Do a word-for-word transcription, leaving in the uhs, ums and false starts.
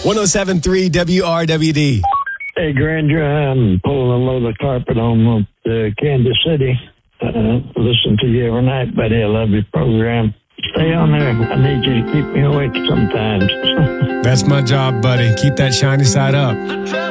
one oh seven point three W R W D. Hey, Grandeur, I'm pulling a load of carpet on uh, Kansas City. Uh, listen to you every night, buddy. I love your program. Stay on there. I need you to keep me awake sometimes. That's my job, buddy. Keep that shiny side up.